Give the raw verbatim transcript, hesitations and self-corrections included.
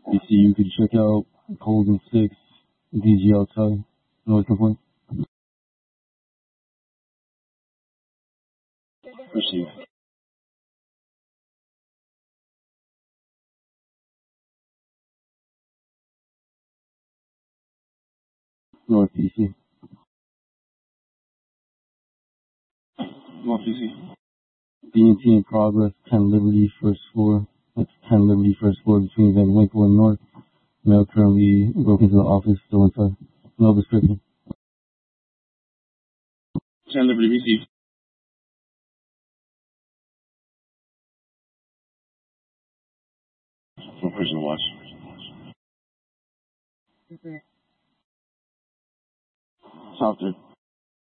B C, you could check out Colden six, D G outside, noise complaint. Receive. North B C. North B C. B and T in progress, ten Liberty, first floor. That's ten Liberty, first floor between Van Winkle and North. Male currently broke into the office, still inside. No description. ten Liberty B C. For person to watch. South third.